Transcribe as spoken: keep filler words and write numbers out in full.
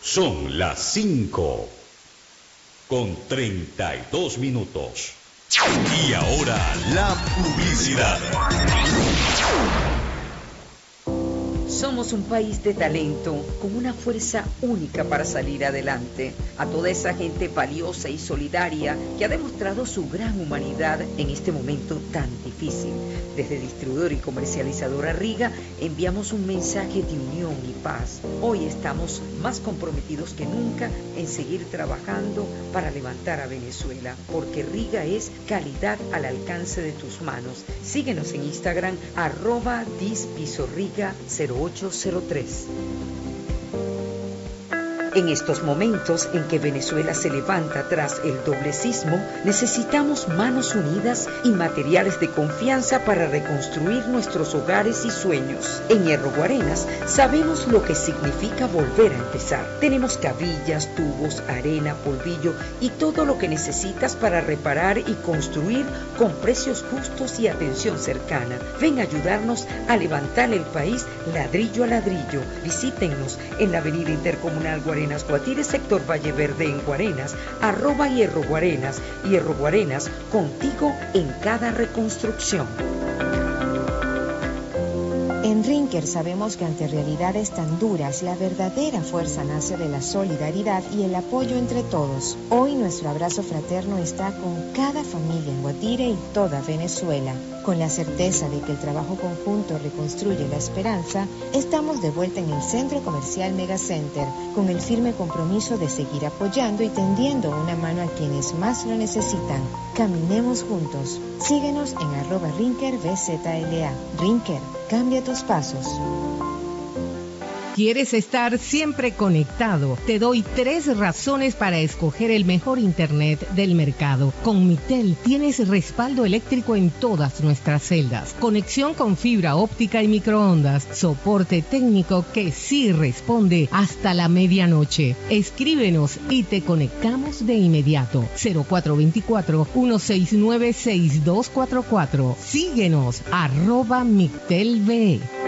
Son las cinco con treinta y dos minutos. Y ahora la publicidad. Somos un país de talento, con una fuerza única para salir adelante. A toda esa gente valiosa y solidaria que ha demostrado su gran humanidad en este momento tan difícil. Desde Distribuidor y Comercializadora Riga enviamos un mensaje de unión y paz. Hoy estamos más comprometidos que nunca en seguir trabajando para levantar a Venezuela, porque Riga es calidad al alcance de tus manos. Síguenos en Instagram, arroba dispisorriga cero ocho cero tres. En estos momentos en que Venezuela se levanta tras el doble sismo, necesitamos manos unidas y materiales de confianza para reconstruir nuestros hogares y sueños. En Hierro Guarenas sabemos lo que significa volver a empezar. Tenemos cabillas, tubos, arena, polvillo y todo lo que necesitas para reparar y construir con precios justos y atención cercana. Ven a ayudarnos a levantar el país ladrillo a ladrillo. Visítennos en la avenida Intercomunal Guarenas Guatire, sector Valle Verde en Guarenas, arroba Hierro Guarenas, Hierro Guarenas, contigo en cada reconstrucción. En Rinker sabemos que ante realidades tan duras, la verdadera fuerza nace de la solidaridad y el apoyo entre todos. Hoy nuestro abrazo fraterno está con cada familia en Guatire y toda Venezuela. Con la certeza de que el trabajo conjunto reconstruye la esperanza, estamos de vuelta en el Centro Comercial Megacenter, con el firme compromiso de seguir apoyando y tendiendo una mano a quienes más lo necesitan. Caminemos juntos. Síguenos en arroba Rinker B Z L A. Rinker, cambia tus pasos. ¿Quieres estar siempre conectado? Te doy tres razones para escoger el mejor internet del mercado. Con Mitel tienes respaldo eléctrico en todas nuestras celdas, conexión con fibra óptica y microondas, soporte técnico que sí responde hasta la medianoche. Escríbenos y te conectamos de inmediato. cero cuatro dos cuatro, uno seis nueve, seis dos cuatro cuatro. Síguenos, arroba Mitel B.